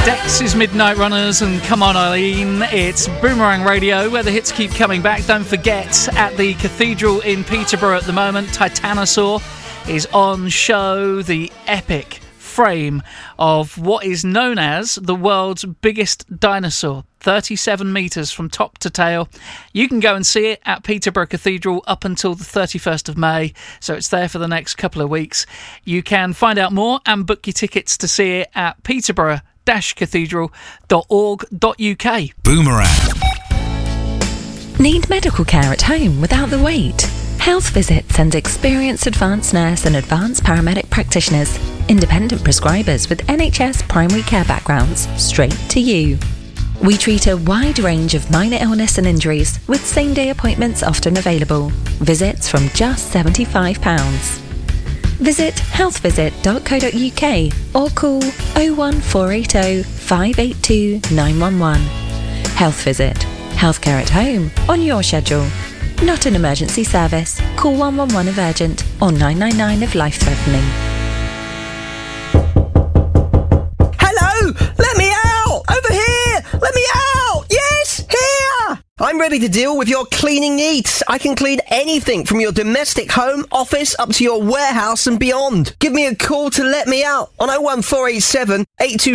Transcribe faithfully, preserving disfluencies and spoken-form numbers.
Dex's Midnight Runners and Come On Eileen. It's Boomerang Radio, where the hits keep coming back. Don't forget, at the Cathedral in Peterborough at the moment, Titanosaur is on show, the epic frame of what is known as the world's biggest dinosaur, thirty-seven metres from top to tail. You can go and see it at Peterborough Cathedral up until the thirty-first of May, so it's there for the next couple of weeks. You can find out more and book your tickets to see it at peterborough cathedral dot org dot U K. Boomerang. Need medical care at home without the wait? Health Visit sends experienced advanced nurse and advanced paramedic practitioners, independent prescribers with N H S primary care backgrounds, straight to you. We treat a wide range of minor illness and injuries, with same-day appointments often available. Visits from just seventy-five pounds. Visit health visit dot co dot U K or call oh one four eight oh, five eight two, nine one one. Health Visit. Healthcare at home on your schedule. Not an emergency service. Call one one one if urgent or nine nine nine if life-threatening. Hello! Let me out! Over here! Let me out! Yes! Here! I'm ready to deal with your cleaning needs. I can clean anything from your domestic home, office, up to your warehouse and beyond. Give me a call to let me out on oh one four eight seven, eight two